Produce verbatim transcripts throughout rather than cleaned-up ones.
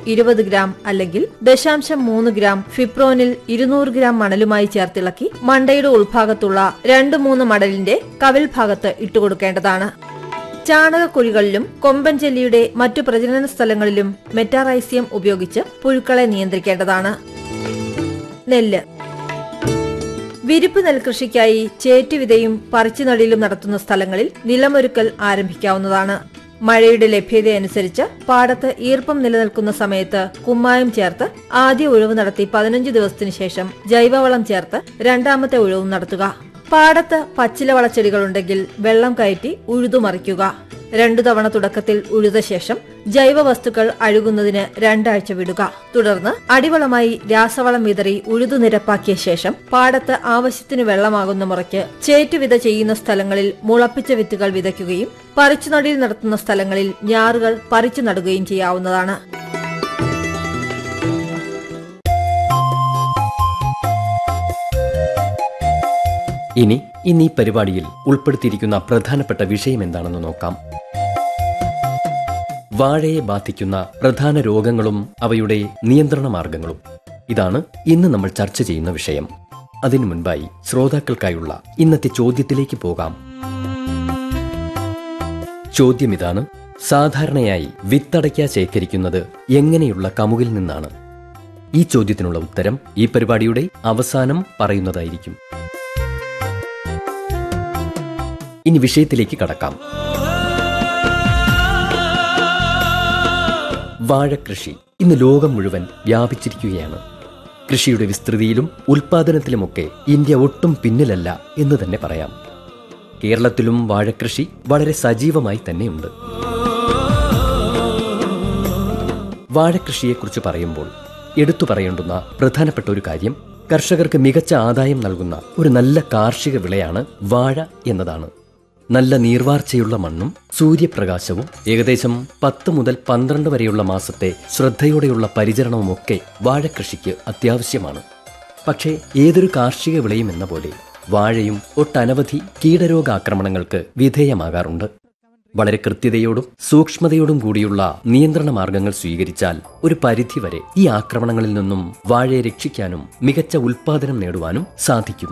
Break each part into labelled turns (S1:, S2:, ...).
S1: ഇരുപത് ഗ്രാം അല്ലെങ്കിൽ ദശാംശം മൂന്ന് ഗ്രാം ഫിപ്രോനിൽ ഇരുന്നൂറ് ഗ്രാം മണലുമായി ചേർത്തിളക്കി മണ്ടയുടെ ഉൾഭാഗത്തുള്ള രണ്ട് മൂന്ന് മടലിന്റെ കവിൽ ഭാഗത്ത് ഇട്ടുകൊടുക്കേണ്ടതാണ്. ചാണകക്കുഴികളിലും കൊമ്പൻ ചെല്ലിയുടെ മറ്റു പ്രജനന സ്ഥലങ്ങളിലും മെറ്റാറൈസിയം ഉപയോഗിച്ച് പുഴുക്കളെ നിയന്ത്രിക്കേണ്ടതാണ്. നെല്ല്. വിരിപ്പ് നെൽകൃഷിക്കായി ചേറ്റുവിതയും പറിച്ചുനടലും നടത്തുന്ന സ്ഥലങ്ങളിൽ നിലമൊരുക്കൽ ആരംഭിക്കാവുന്നതാണ്. മഴയുടെ ലഭ്യതയനുസരിച്ച് പാടത്ത് ഈർപ്പം നിലനിൽക്കുന്ന സമയത്ത് കുമ്മായം ചേർത്ത് ആദ്യ ഉഴവ് നടത്തി പതിനഞ്ച് ദിവസത്തിനു ശേഷം ജൈവവളം ചേർത്ത് രണ്ടാമത്തെ ഉഴവും നടത്തുക. പാടത്ത് പച്ചില വളച്ചെടികളുണ്ടെങ്കിൽ വെള്ളം കയറ്റി ഉഴുതുമറിക്കുക. രണ്ടു തവണ തുടക്കത്തിൽ ഉഴുത ശേഷം ജൈവ വസ്തുക്കൾ അഴുകുന്നതിന് രണ്ടാഴ്ച വിടുക. തുടർന്ന് അടിവളമായി രാസവളം വിതറി ഉഴുതു നിരപ്പാക്കിയ ശേഷം പാടത്ത് ആവശ്യത്തിന് വെള്ളമാകുന്ന മുറയ്ക്ക് ചേറ്റുവിത ചെയ്യുന്ന സ്ഥലങ്ങളിൽ മുളപ്പിച്ച വിത്തുകൾ വിതയ്ക്കുകയും പറിച്ചുനടൽ നടത്തുന്ന സ്ഥലങ്ങളിൽ ഞാറുകൾ പറിച്ചു നടുകയും ചെയ്യാവുന്നതാണ്.
S2: ഇനി ഇന്ന് ഈ പരിപാടിയിൽ ഉൾപ്പെടുത്തിയിരിക്കുന്ന പ്രധാനപ്പെട്ട വിഷയം എന്താണെന്ന് നോക്കാം. വാഴയെ ബാധിക്കുന്ന പ്രധാന രോഗങ്ങളും അവയുടെ നിയന്ത്രണ മാർഗങ്ങളും. ഇതാണ് ഇന്ന് നമ്മൾ ചർച്ച ചെയ്യുന്ന വിഷയം. അതിനു മുൻപായി ശ്രോതാക്കൾക്കായുള്ള ഇന്നത്തെ ചോദ്യത്തിലേക്ക് പോകാം. ചോദ്യം ഇതാണ്: സാധാരണയായി വിത്തടയ്ക്ക ശേഖരിക്കുന്നത് എങ്ങനെയുള്ള കമുകിൽ നിന്നാണ്? ഈ ചോദ്യത്തിനുള്ള ഉത്തരം ഈ പരിപാടിയുടെ അവസാനം പറയുന്നതായിരിക്കും. ഇനി വിഷയത്തിലേക്ക് കടക്കാം. വാഴക്കൃഷി ഇന്ന് ലോകം മുഴുവൻ വ്യാപിച്ചിരിക്കുകയാണ്. കൃഷിയുടെ വിസ്തൃതിയിലും ഉൽപാദനത്തിലുമൊക്കെ ഇന്ത്യ ഒട്ടും പിന്നിലല്ല എന്ന് തന്നെ പറയാം. കേരളത്തിലും വാഴക്കൃഷി വളരെ സജീവമായി തന്നെയുണ്ട്. വാഴക്കൃഷിയെക്കുറിച്ച് പറയുമ്പോൾ എടുത്തു പറയേണ്ടുന്ന പ്രധാനപ്പെട്ട ഒരു കാര്യം കർഷകർക്ക് മികച്ച ആദായം നൽകുന്ന ഒരു നല്ല കാർഷിക വിളയാണ് വാഴ എന്നതാണ്. നല്ല നീർവാർച്ചയുള്ള മണ്ണും സൂര്യപ്രകാശവും ഏകദേശം പത്ത് മുതൽ പന്ത്രണ്ട് വരെയുള്ള മാസത്തെ ശ്രദ്ധയോടെയുള്ള പരിചരണവുമൊക്കെ വാഴക്കൃഷിക്ക് അത്യാവശ്യമാണ്. പക്ഷേ ഏതൊരു കാർഷിക വിളയും എന്ന പോലെ വാഴയും ഒട്ടനവധി കീടരോഗാക്രമണങ്ങൾക്ക് വിധേയമാകാറുണ്ട്. വളരെ കൃത്യതയോടും സൂക്ഷ്മതയോടും കൂടിയുള്ള നിയന്ത്രണ മാർഗങ്ങൾ സ്വീകരിച്ചാൽ ഒരു പരിധിവരെ ഈ ആക്രമണങ്ങളിൽ നിന്നും വാഴയെ രക്ഷിക്കാനും മികച്ച ഉൽപാദനം നേടുവാനും സാധിക്കും.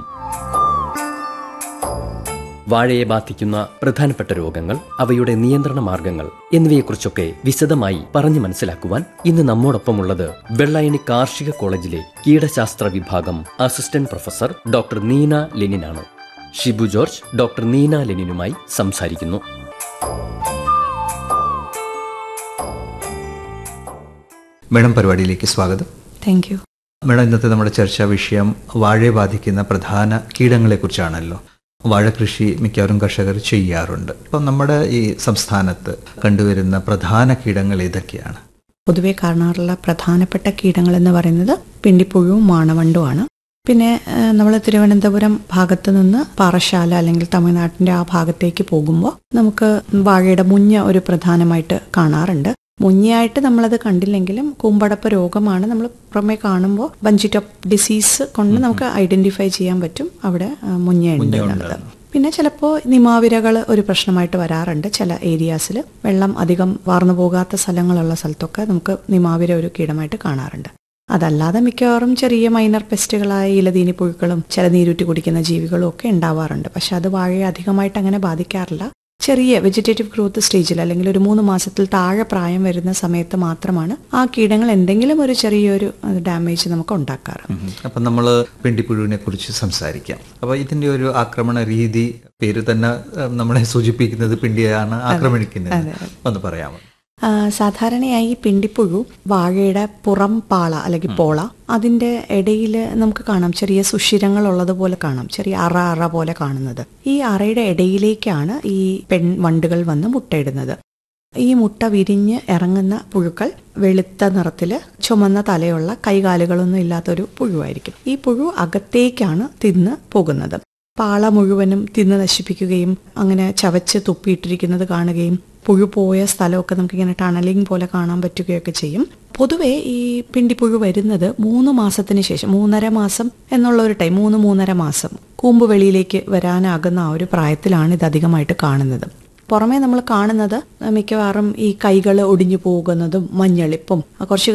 S2: വാഴയെ ബാധിക്കുന്ന പ്രധാനപ്പെട്ട രോഗങ്ങൾ, അവയുടെ നിയന്ത്രണ മാർഗങ്ങൾ എന്നിവയെക്കുറിച്ചൊക്കെ വിശദമായി പറഞ്ഞു മനസ്സിലാക്കുവാൻ ഇന്ന് നമ്മോടൊപ്പമുള്ളത് വെള്ളായണി കാർഷിക കോളേജിലെ കീടശാസ്ത്ര വിഭാഗം assistant professor doctor Neena ലെനിനാണ്. Shibu George doctor Neena ലെനിനുമായി സംസാരിക്കുന്നു.
S3: മേഡം, പരിപാടിയിലേക്ക് സ്വാഗതം.
S4: Thank you.
S3: മേഡം, ഇന്നത്തെ നമ്മുടെ ചർച്ചാ വിഷയം വാഴയെ ബാധിക്കുന്ന പ്രധാന കീടങ്ങളെക്കുറിച്ചാണല്ലോ. വാഴകൃഷി മിക്കവാറും കർഷകർ ചെയ്യാറുണ്ട്. അപ്പം നമ്മുടെ ഈ സംസ്ഥാനത്ത് കണ്ടുവരുന്ന പ്രധാന കീടങ്ങൾ ഏതൊക്കെയാണ്?
S4: പൊതുവെ കാണാറുള്ള പ്രധാനപ്പെട്ട കീടങ്ങൾ എന്ന് പറയുന്നത് പിണ്ടിപ്പുഴുവും മാണവണ്ടുമാണ്. പിന്നെ നമ്മൾ തിരുവനന്തപുരം ഭാഗത്ത് നിന്ന് പാറശാല അല്ലെങ്കിൽ തമിഴ്നാട്ടിൻ്റെ ആ ഭാഗത്തേക്ക് പോകുമ്പോൾ നമുക്ക് വാഴയുടെ മുഞ്ഞ ഒരു പ്രധാനമായിട്ട് കാണാറുണ്ട്. മുഞ്ഞയായിട്ട് നമ്മളത് കണ്ടില്ലെങ്കിലും കൂമ്പടപ്പ് രോഗമാണ് നമ്മൾ പുറമെ കാണുമ്പോൾ ബഞ്ചി ടോപ്പ് ഡിസീസ് കൊണ്ട് നമുക്ക് ഐഡന്റിഫൈ ചെയ്യാൻ പറ്റും അവിടെ മുഞ്ഞയുണ്ട് എന്നുള്ളത്. പിന്നെ ചിലപ്പോൾ നിമാവിരകൾ ഒരു പ്രശ്നമായിട്ട് വരാറുണ്ട്. ചില ഏരിയാസിൽ വെള്ളം അധികം വാർന്നു പോകാത്ത സ്ഥലങ്ങളുള്ള സ്ഥലത്തൊക്കെ നമുക്ക് നിമാവിര ഒരു കീടമായിട്ട് കാണാറുണ്ട്. അതല്ലാതെ മിക്കവാറും ചെറിയ മൈനർ പെസ്റ്റുകളായ ഇലതീനി പുഴുക്കളും ചില നീരൂറ്റി കുടിക്കുന്ന ജീവികളും ഒക്കെ ഉണ്ടാവാറുണ്ട്. പക്ഷെ അത് വാഴയെ അധികമായിട്ട് അങ്ങനെ ബാധിക്കാറില്ല. ചെറിയ വെജിറ്റേറ്റീവ് ഗ്രോത്ത് സ്റ്റേജിൽ അല്ലെങ്കിൽ ഒരു മൂന്ന് മാസത്തിൽ താഴെ പ്രായം വരുന്ന സമയത്ത് മാത്രമാണ് ആ കീടങ്ങൾ എന്തെങ്കിലും ഒരു ചെറിയൊരു ഡാമേജ് നമുക്ക് ഉണ്ടാക്കാറ്.
S3: അപ്പം നമ്മൾ പിണ്ടിപ്പുഴുവിനെ കുറിച്ച് സംസാരിക്കാം. അപ്പോൾ ഇതിന്റെ ഒരു ആക്രമണ രീതി, പേര് തന്നെ നമ്മളെ സൂചിപ്പിക്കുന്നത് പിണ്ടിയാണ് ആക്രമിക്കുന്നത്, ഒന്ന് പറയാമോ?
S4: സാധാരണയായി പിണ്ടിപ്പുഴു വാഴയുടെ പുറം പാള അല്ലെങ്കിൽ പോള അതിന്റെ ഇടയിൽ നമുക്ക് കാണാം ചെറിയ സുഷിരങ്ങൾ ഉള്ളതുപോലെ കാണാം, ചെറിയ അറ അറ പോലെ കാണുന്നത്. ഈ അറയുടെ ഇടയിലേക്കാണ് ഈ പെൺ വണ്ടുകൾ വന്ന് മുട്ടയിടുന്നത്. ഈ മുട്ട വിരിഞ്ഞ് ഇറങ്ങുന്ന പുഴുക്കൾ വെളുത്ത നിറത്തില് ചുമന്ന തലയുള്ള കൈകാലുകളൊന്നും ഇല്ലാത്തൊരു പുഴുവായിരിക്കും. ഈ പുഴു അകത്തേക്കാണ് തിന്ന് പോകുന്നത്. പാള മുഴുവനും തിന്ന് നശിപ്പിക്കുകയും അങ്ങനെ ചവച്ച് തുപ്പിയിട്ടിരിക്കുന്നത് കാണുകയും പുഴു പോയ സ്ഥലമൊക്കെ നമുക്കിങ്ങനെ ടണലിംഗ് പോലെ കാണാൻ പറ്റുകയൊക്കെ ചെയ്യും. പൊതുവെ ഈ പിണ്ടിപ്പുഴു വരുന്നത് മൂന്ന് മാസത്തിന് ശേഷം, മൂന്നര മാസം എന്നുള്ള ഒരു ടൈം, മൂന്ന് മൂന്നര മാസം കൂമ്പ് വെളിയിലേക്ക് വരാനാകുന്ന ആ ഒരു പ്രായത്തിലാണ് ഇത് അധികമായിട്ട് കാണുന്നത്. പുറമേ നമ്മൾ കാണുന്നത് മിക്കവാറും ഈ കൈകൾ ഒടിഞ്ഞു പോകുന്നതും മഞ്ഞളിപ്പും കുറച്ച്